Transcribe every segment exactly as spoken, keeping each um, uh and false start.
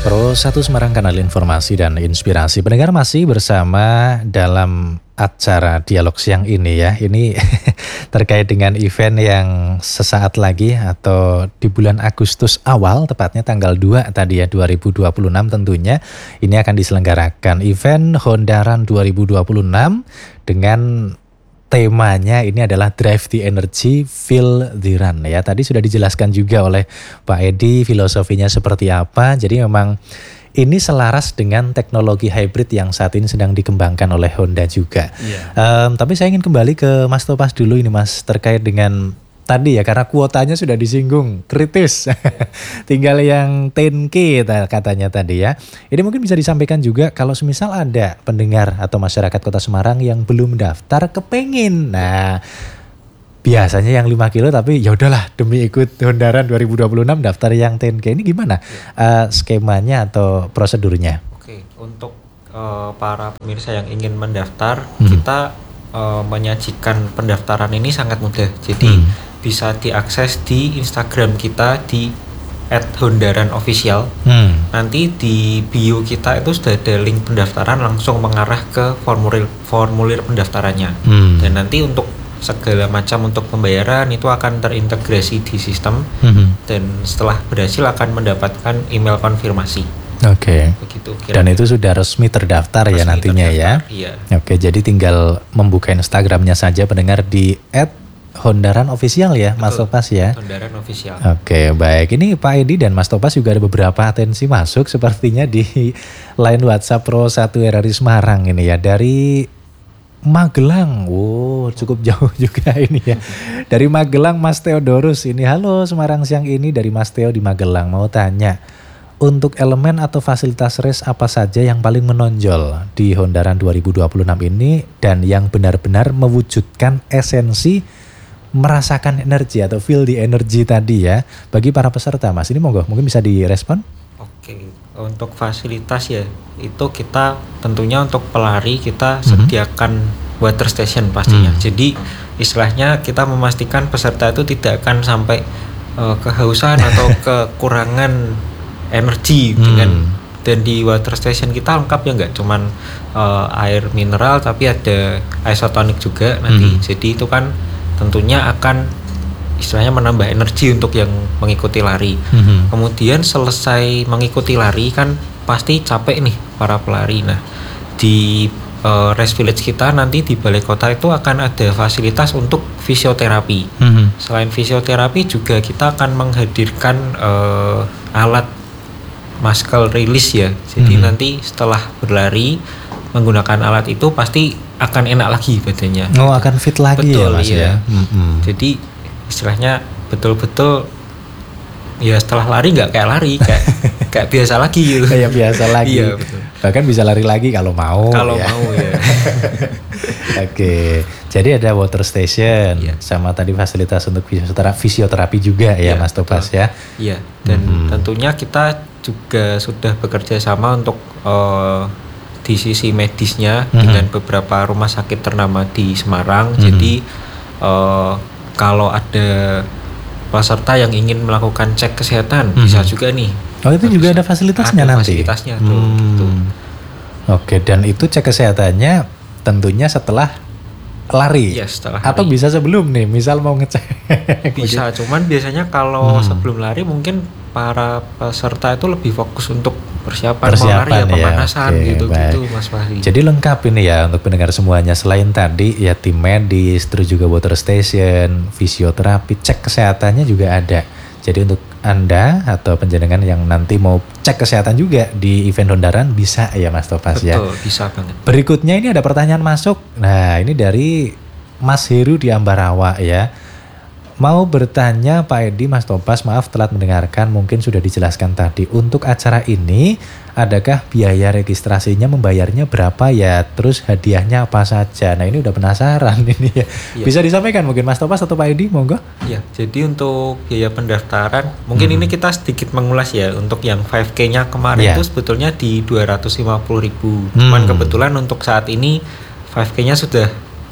Pro satu Semarang, kanal informasi dan inspirasi. Pendengar masih bersama dalam acara dialog siang ini ya. Ini terkait dengan event yang sesaat lagi atau di bulan Agustus awal, tepatnya tanggal dua tadi ya, dua ribu dua puluh enam tentunya. Ini akan diselenggarakan event Hondaran dua ribu dua puluh enam dengan temanya ini adalah Drive the Energy, Feel the Run ya. Tadi sudah dijelaskan juga oleh Pak Edi filosofinya seperti apa. Jadi memang ini selaras dengan teknologi hybrid yang saat ini sedang dikembangkan oleh Honda juga. Yeah. Um, tapi saya ingin kembali ke Mas Topaz dulu ini Mas, terkait dengan tadi ya, karena kuotanya sudah disinggung, kritis. Tinggal yang sepuluh K katanya tadi ya. Ini mungkin bisa disampaikan juga kalau semisal ada pendengar atau masyarakat Kota Semarang yang belum daftar kepengen. Nah, biasanya yang lima kilo tapi ya udahlah demi ikut Hondaran dua ribu dua puluh enam daftar yang sepuluh K. Ini gimana uh, skemanya atau prosedurnya? Oke, untuk uh, para pemirsa yang ingin mendaftar, hmm. kita uh, menyajikan pendaftaran ini sangat mudah. Jadi hmm. bisa diakses di Instagram kita di et hondaran official. Hmm. Nanti di bio kita itu sudah ada link pendaftaran langsung mengarah ke formulir formulir pendaftarannya. Hmm. Dan nanti untuk segala macam untuk pembayaran itu akan terintegrasi di sistem. Hmm. Dan setelah berhasil akan mendapatkan email konfirmasi. Oke. Okay. Begitu. Dan itu sudah resmi terdaftar resmi ya nantinya terdaftar, ya. Iya. Oke, jadi tinggal membuka Instagramnya saja pendengar di et Hondaran official ya. Betul, Mas Topaz ya. Hondaran official. Oke, baik. Ini Pak Edi dan Mas Topaz juga ada beberapa atensi masuk sepertinya di line WhatsApp Pro satu R R I Semarang ini ya, dari Magelang. Wow, cukup jauh juga ini ya. Dari Magelang Mas Theodorus ini. Halo Semarang siang ini, dari Mas Theo di Magelang. Mau tanya, untuk elemen atau fasilitas race apa saja yang paling menonjol di Hondaran dua ribu dua puluh enam ini dan yang benar-benar mewujudkan esensi merasakan energi atau feel the energy tadi ya bagi para peserta Mas? Ini monggo mungkin bisa direspon. Oke, untuk fasilitas ya itu kita tentunya untuk pelari kita mm-hmm. sediakan water station pastinya. Mm. Jadi istilahnya kita memastikan peserta itu tidak akan sampai uh, kehausan atau kekurangan energi mm. dengan, dan di water station kita lengkap ya, nggak cuman uh, air mineral tapi ada isotonik juga nanti. Mm. Jadi itu kan tentunya akan istilahnya menambah energi untuk yang mengikuti lari. Mm-hmm. Kemudian selesai mengikuti lari kan pasti capek nih para pelari. Nah di uh, Race Village kita nanti di Balai Kota itu akan ada fasilitas untuk fisioterapi. Mm-hmm. Selain fisioterapi juga kita akan menghadirkan uh, alat muscle release ya. Jadi mm-hmm. nanti setelah berlari menggunakan alat itu pasti akan enak lagi badannya. Oh, akan fit lagi. Betul, ya Mas iya. ya. Mm-hmm. Jadi istilahnya betul-betul ya setelah lari nggak kayak lari, kayak kayak biasa lagi gitu. Kayak biasa lagi. Iya, betul. Bahkan bisa lari lagi kalau mau. Kalau ya. mau ya. Oke, jadi ada water station iya. sama tadi fasilitas untuk fisioterapi, fisioterapi juga ya, ya Mas Topaz ya. Iya, dan mm-hmm. tentunya kita juga sudah bekerja sama untuk uh, di sisi medisnya mm-hmm. dengan beberapa rumah sakit ternama di Semarang. Mm-hmm. Jadi uh, kalau ada peserta yang ingin melakukan cek kesehatan mm-hmm. bisa juga nih. Oh, itu juga ada fasilitasnya ada nanti. Fasilitasnya tuh. Hmm. Gitu. Oke, dan itu cek kesehatannya tentunya setelah lari. Ya, setelah atau lari. bisa sebelum nih, misal mau ngecek. Bisa, cuman biasanya kalau hmm. sebelum lari mungkin para peserta itu lebih fokus untuk persiapan, persiapan mau lari ya, pemanasan ya. gitu-gitu Mas Fahri. Jadi lengkap ini ya untuk pendengar semuanya. Selain tadi ya tim medis, terus juga water station, fisioterapi, cek kesehatannya juga ada. Jadi untuk Anda atau penjenengan yang nanti mau cek kesehatan juga di event Hondaran bisa ya Mas Topaz ya. Betul, bisa banget. Berikutnya ini ada pertanyaan masuk. Nah, ini dari Mas Heru di Ambarawa ya. Mau bertanya Pak Edi, Mas Topaz, maaf telat mendengarkan, mungkin sudah dijelaskan tadi. Untuk acara ini, adakah biaya registrasinya, membayarnya berapa ya? Terus hadiahnya apa saja? Nah ini udah penasaran ini ya. Ya. Bisa disampaikan mungkin Mas Topaz atau Pak Edi, monggo? Ya, jadi untuk biaya pendaftaran, mungkin hmm. ini kita sedikit mengulas ya. Untuk yang lima K-nya kemarin ya. Itu sebetulnya di dua ratus lima puluh ribu. Hmm. Cuman kebetulan untuk saat ini lima K-nya sudah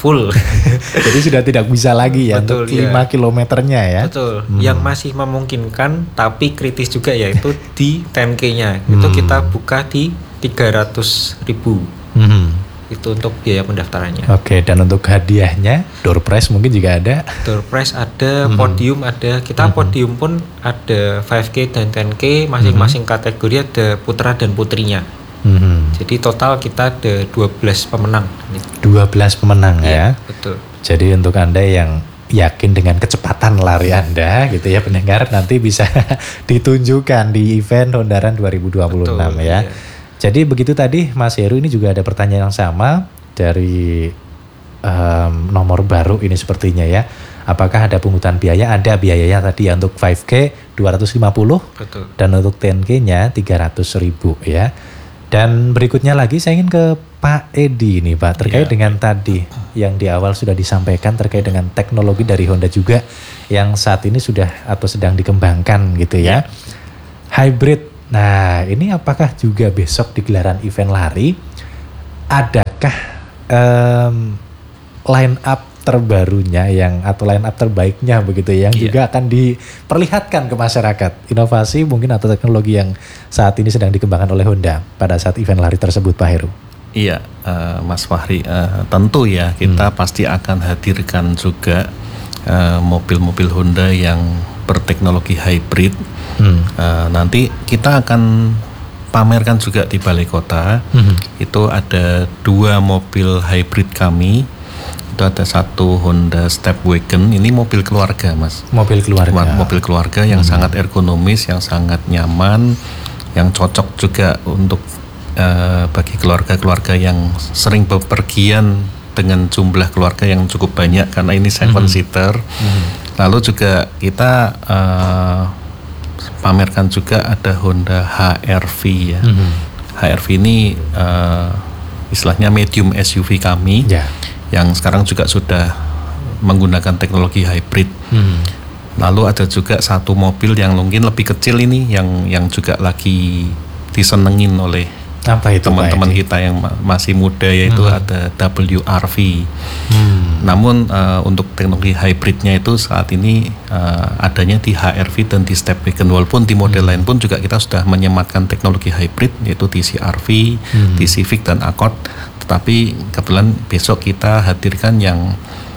full. Jadi sudah tidak bisa lagi ya Betul, untuk ya. lima kilometernya ya. Betul. Hmm. Yang masih memungkinkan tapi kritis juga yaitu di sepuluh K-nya. Itu Hmm. kita buka di tiga ratus ribu. Hmm. Itu untuk biaya pendaftarannya. Oke, dan untuk hadiahnya door prize mungkin juga ada. Door prize ada, Hmm. podium ada. Kita Hmm. podium pun ada lima K dan sepuluh K, masing-masing kategori ada putra dan putrinya. Hmm. Jadi total kita ada dua belas pemenang. dua belas pemenang ya. Betul. Jadi untuk Anda yang yakin dengan kecepatan lari Anda gitu ya pendengar, nanti bisa ditunjukkan di event Hondaran dua ribu dua puluh enam. Betul, Ya. iya. Jadi begitu tadi Mas Heru, ini juga ada pertanyaan yang sama dari um, nomor baru ini sepertinya ya. Apakah ada pungutan biaya? Ada biayanya tadi ya, untuk lima K dua ratus lima puluh Betul. dan untuk sepuluh K-nya tiga ratus ribu ya. Dan berikutnya lagi saya ingin ke Pak Edi nih Pak, terkait Ya. dengan tadi yang di awal sudah disampaikan terkait dengan teknologi dari Honda juga yang saat ini sudah atau sedang dikembangkan gitu ya. Hybrid. Nah, ini apakah juga besok di gelaran event lari adakah um, line up terbarunya yang atau line up terbaiknya begitu yang Iya. juga akan diperlihatkan ke masyarakat, inovasi mungkin atau teknologi yang saat ini sedang dikembangkan oleh Honda pada saat event lari tersebut, Pak Heru? Iya, uh, Mas Fahri, uh, tentu ya kita Hmm. pasti akan hadirkan juga uh, mobil-mobil Honda yang berteknologi hybrid. Hmm. Uh, nanti kita akan pamerkan juga di Balai Kota. Hmm. Itu ada dua mobil hybrid kami. Itu ada satu Honda Stepwagon, ini mobil keluarga Mas. Mobil keluarga. Mobil keluarga yang sangat ergonomis, yang sangat nyaman, yang cocok juga untuk uh, bagi keluarga-keluarga yang sering bepergian dengan jumlah keluarga yang cukup banyak karena ini seven seater. Hmm. Lalu juga kita uh, pamerkan juga ada Honda H R V ya. Hmm. H R V ini uh, istilahnya medium S U V kami. Ya. Yang sekarang juga sudah menggunakan teknologi hybrid. Hmm. Lalu ada juga satu mobil yang mungkin lebih kecil ini yang yang juga lagi disenengin oleh Apa itu teman-teman Pak Edi? kita yang ma- masih muda, yaitu Hmm. ada W R V. Hmm. Namun uh, untuk teknologi hybridnya itu saat ini uh, adanya di H R V dan di Stepwagon. Walaupun di model Hmm. lain pun juga kita sudah menyematkan teknologi hybrid, yaitu di C R V, Hmm. di Civic dan Accord. Tetapi kebetulan besok kita hadirkan yang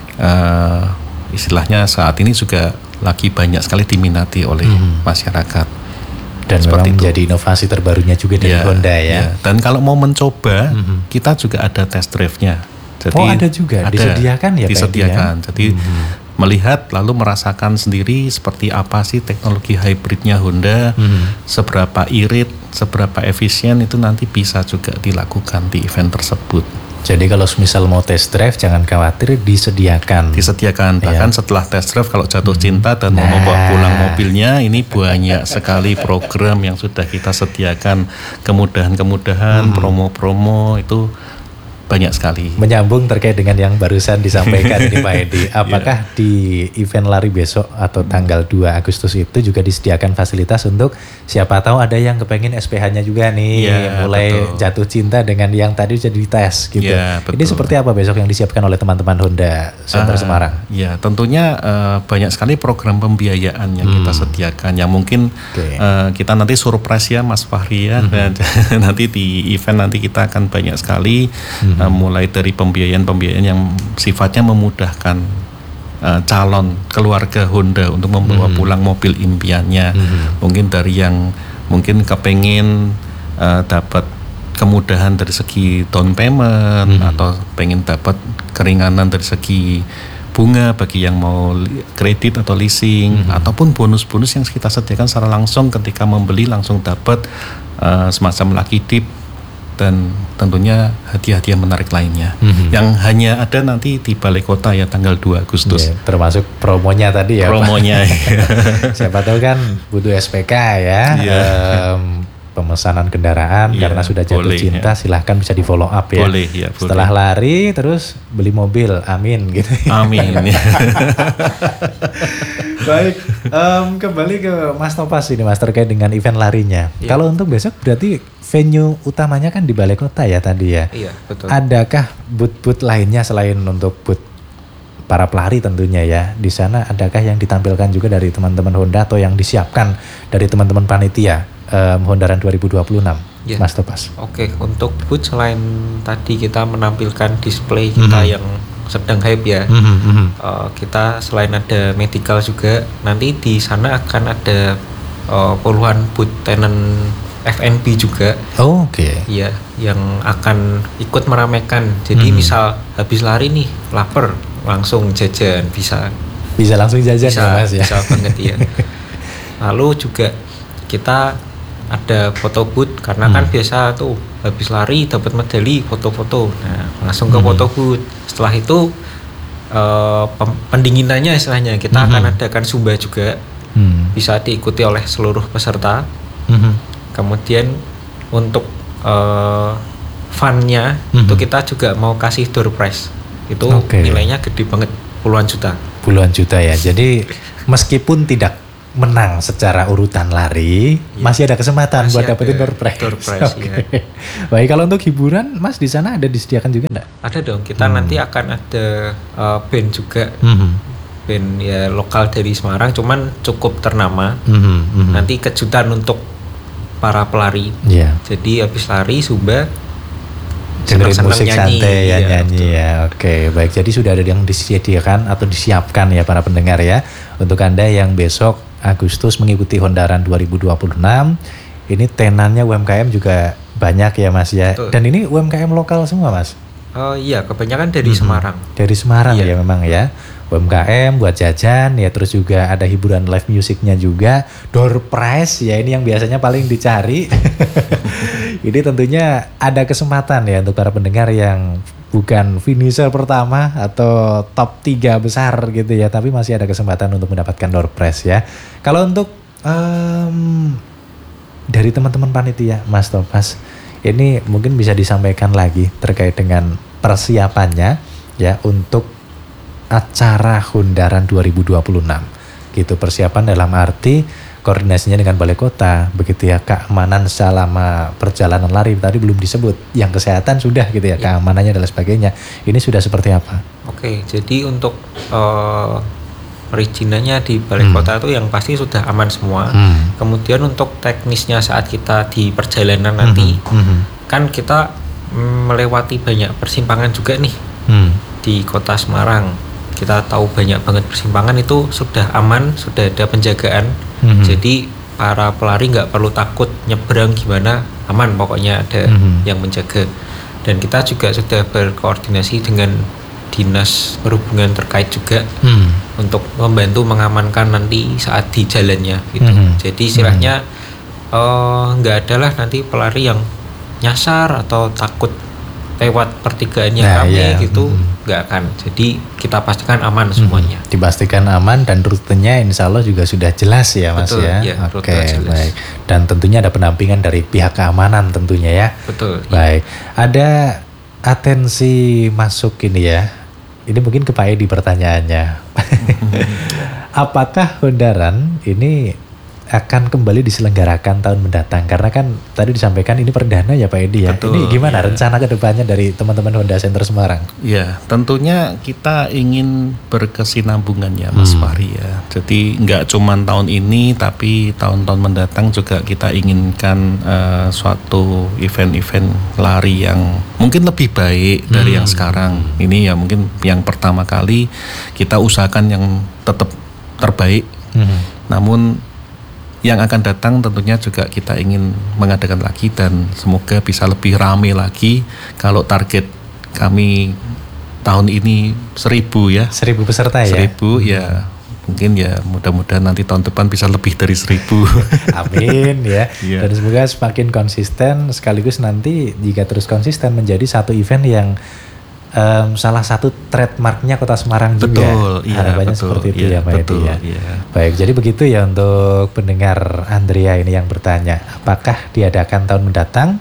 uh, istilahnya saat ini juga lagi banyak sekali diminati oleh Hmm. masyarakat. Dan Seperti memang itu. menjadi inovasi terbarunya juga dari Ya, Honda ya. ya. Dan kalau mau mencoba, Mhm. kita juga ada test drive-nya. Jadi Oh, ada juga? Disediakan ya, Pak Edi, ya? Disediakan. Jadi Mhm. melihat lalu merasakan sendiri seperti apa sih teknologi hybridnya Honda, Mhm. seberapa irit, seberapa efisien, itu nanti bisa juga dilakukan di event tersebut. Jadi kalau misal mau test drive jangan khawatir, disediakan. Disediakan bahkan Iya. setelah test drive kalau jatuh cinta dan mau Nah. membawa pulang mobilnya, ini banyak sekali program yang sudah kita sediakan, kemudahan-kemudahan, promo-promo itu banyak sekali. Menyambung terkait dengan yang barusan disampaikan ini Pak Edi. Apakah di event lari besok atau tanggal dua Agustus itu juga disediakan fasilitas untuk siapa tahu ada yang kepengen S P H-nya juga nih, Iya, mulai betul. jatuh cinta dengan yang tadi jadi tes gitu. Iya, Ini betul. seperti apa besok yang disiapkan oleh teman-teman Honda Center Ah, Semarang? Ya, tentunya eh, banyak sekali program pembiayaan yang kita sediakan. Yang mungkin Oke. eh, kita nanti surprise ya, Mas Fahri ya. Dan nanti di event nanti kita akan banyak sekali eh, mulai dari pembiayaan-pembiayaan yang sifatnya memudahkan eh, calon keluarga Honda untuk membawa pulang mobil impiannya. Mungkin dari yang mungkin kepengen eh, dapat kemudahan dari segi down payment atau pengen dapat keringanan dari segi bunga bagi yang mau li- kredit atau leasing, ataupun bonus-bonus yang kita sediakan secara langsung ketika membeli langsung dapat uh, semacam lucky tip dan tentunya hadiah-hadiah menarik lainnya Mhm. yang hanya ada nanti di Balai Kota ya tanggal dua Agustus. Ya, termasuk promonya tadi ya Pak. Promonya. Siapa tahu kan butuh S P K ya, Iya. em, pemesanan kendaraan Iya, karena sudah jatuh boleh, cinta, ya. silahkan bisa di follow up ya. Boleh, ya, boleh. Setelah lari terus beli mobil, amin gitu. Amin. Baik, em, kembali ke Mas Topas ini Mas terkait dengan event larinya. Iya. Kalau untuk besok berarti venue utamanya kan di Balai Kota ya tadi ya. Iya, betul. Adakah booth-booth lainnya selain untuk booth para pelari tentunya ya? Di sana adakah yang ditampilkan juga dari teman-teman Honda atau yang disiapkan dari teman-teman panitia um, Hondaran dua ribu dua puluh enam? Ya. Mas Topaz. Oke, untuk booth selain tadi kita menampilkan display kita mm-hmm. yang sedang hype ya, mm-hmm. uh, kita selain ada medical juga, nanti di sana akan ada uh, puluhan booth tenant F and B juga. Oh, oke. Okay. Iya, yang akan ikut meramaikan. Jadi mm-hmm. misal habis lari nih, lapar, langsung jajan bisa. Bisa langsung jajan bisa, ya Mas ya. Bisa banget ya. Lalu juga kita ada foto booth karena hmm. kan biasa tuh habis lari dapat medali foto-foto. Nah, langsung ke hmm. foto booth. Setelah itu uh, pendinginannya istilahnya kita hmm. akan adakan Zumba juga. Hmm. Bisa diikuti oleh seluruh peserta. Hmm. Kemudian untuk uh, fun-nya hmm. itu kita juga mau kasih door prize. Itu okay. nilainya gede banget, puluhan juta. Puluhan juta ya. Jadi meskipun tidak menang secara urutan lari, ya. masih ada kesempatan masih buat dapetin door prize. Door prize okay. ya. Baik, kalau untuk hiburan, Mas di sana ada disediakan juga enggak? Ada dong. Kita hmm. nanti akan ada uh, band juga, hmm. band ya lokal dari Semarang, cuman cukup ternama. Hmm. Hmm. Nanti kejutan untuk para pelari. Yeah. Jadi habis lari Zumba, dengerin musik nyanyi, santai ya, ya nyanyi betul. ya. Oke, baik. Jadi sudah ada yang disediakan atau disiapkan ya para pendengar ya. Untuk Anda yang besok Agustus mengikuti Hondaran dua ribu dua puluh enam, ini tenannya U M K M juga banyak ya Mas ya. Betul. Dan ini U M K M lokal semua Mas? Oh iya, kebanyakan dari hmm. Semarang. Dari Semarang iya. ya memang ya. U M K M buat jajan ya, terus juga ada hiburan live musiknya juga, door prize ya, ini yang biasanya paling dicari. Ini tentunya ada kesempatan ya untuk para pendengar yang bukan finisher pertama atau top tiga besar gitu ya, tapi masih ada kesempatan untuk mendapatkan door prize ya. Kalau untuk um, dari teman-teman panitia Mas Topaz, ini mungkin bisa disampaikan lagi terkait dengan persiapannya ya untuk acara Hondaran dua ribu dua puluh enam gitu. Persiapan dalam arti koordinasinya dengan Balai Kota begitu ya, keamanan selama perjalanan lari tadi belum disebut, yang kesehatan sudah gitu ya, ya. Keamanannya dan sebagainya ini sudah seperti apa? Oke, jadi untuk uh, perizinannya di Balai hmm. Kota itu yang pasti sudah aman semua. hmm. Kemudian untuk teknisnya saat kita di perjalanan hmm. nanti hmm. kan kita melewati banyak persimpangan juga nih hmm. di kota Semarang. Kita tahu banyak banget persimpangan, itu sudah aman, sudah ada penjagaan. Mm-hmm. Jadi para pelari nggak perlu takut nyebrang gimana, aman pokoknya ada mm-hmm. yang menjaga. Dan kita juga sudah berkoordinasi dengan dinas perhubungan terkait juga mm. untuk membantu mengamankan nanti saat di jalannya gitu. Mm-hmm. Jadi istilahnya nggak mm. uh, ada lah nanti pelari yang nyasar atau takut lewat pertigaannya nah, kami iya. gitu nggak hmm. akan. Jadi kita pastikan aman semuanya. Hmm. Dipastikan aman dan rutenya insya Allah juga sudah jelas ya Mas. Betul, ya. ya Oke okay, baik. Dan tentunya ada pendampingan dari pihak keamanan tentunya ya. Betul. Baik. Ya. Ada atensi masuk ini ya. Ini mungkin ke Pak Edi pertanyaannya. Apakah Hondaran ini akan kembali diselenggarakan tahun mendatang? Karena kan tadi disampaikan ini perdana ya Pak Edi ya. Betul, ini gimana ya. rencana ke depannya dari teman-teman Honda Center Semarang? Ya tentunya kita ingin berkesinambungan ya Mas hmm. Fahri ya. Jadi nggak cuma tahun ini tapi tahun-tahun mendatang juga kita inginkan uh, suatu event-event lari yang mungkin lebih baik dari hmm. yang sekarang. Ini ya mungkin yang pertama kali kita usahakan yang tetap terbaik. Hmm. Namun yang akan datang tentunya juga kita ingin mengadakan lagi dan semoga bisa lebih ramai lagi. Kalau target kami tahun ini seribu ya. Seribu peserta ya? Seribu ya. Mungkin ya mudah-mudahan nanti tahun depan bisa lebih dari seribu. Amin ya. Yeah. Dan semoga semakin konsisten sekaligus nanti jika terus konsisten menjadi satu event yang Um, salah satu trademarknya Kota Semarang juga. Betul, iya, harapannya betul, seperti itu iya, ya Pak betul, Edi ya. Iya. Baik, jadi begitu ya untuk pendengar Andrea ini yang bertanya, apakah diadakan tahun mendatang?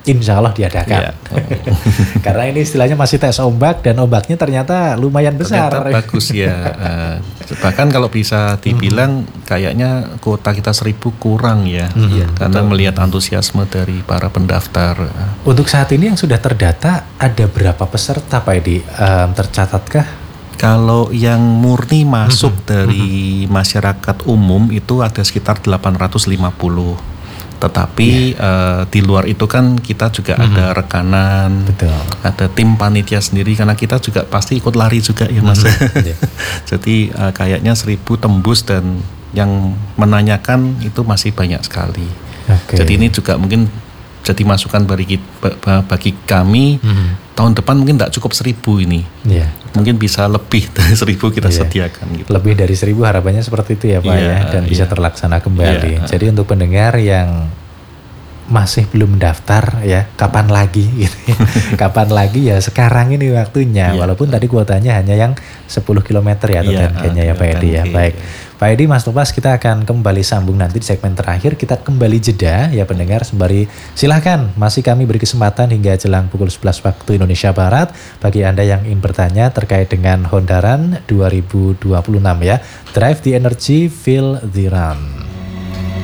insya Allah diadakan. Ya. Karena ini istilahnya masih tes ombak dan ombaknya ternyata lumayan besar. Ternyata bagus ya. Uh, bahkan kalau bisa dibilang hmm. kayaknya kuota kita seribu kurang ya. Hmm. Karena betul. Melihat antusiasme dari para pendaftar. Untuk saat ini yang sudah terdata ada berapa peserta Pak Edi? Um, tercatatkah? Kalau yang murni masuk hmm. dari hmm. masyarakat umum itu ada sekitar delapan ratus lima puluh. Tetapi yeah. uh, di luar itu kan kita juga mm-hmm. ada rekanan, betul. Ada tim panitia sendiri karena kita juga pasti ikut lari juga ya Mas. Mm-hmm. yeah. Jadi uh, kayaknya seribu tembus dan yang menanyakan itu masih banyak sekali. Okay. Jadi ini juga mungkin jadi masukan bagi, bagi kami mm-hmm. tahun depan mungkin tidak cukup seribu ini. Yeah. Mungkin bisa lebih dari seribu kita yeah. sediakan. Gitu. Lebih dari seribu harapannya seperti itu ya Pak yeah, ya dan yeah. bisa terlaksana kembali. Yeah. Jadi untuk pendengar yang masih belum mendaftar ya kapan lagi gitu ya. Kapan lagi ya sekarang ini waktunya. Yeah. Walaupun tadi kuotanya hanya yang sepuluh kilometer ya atau yeah, ten K-nya ya Pak Edi ya. Baik. Pak Edi, Mas Tobas, kita akan kembali sambung nanti di segmen terakhir. Kita kembali jeda ya pendengar sembari silahkan masih kami beri kesempatan hingga jelang pukul sebelas waktu Indonesia Barat bagi Anda yang ingin bertanya terkait dengan Honda Run dua ribu dua puluh enam ya. Drive the energy, feel the run.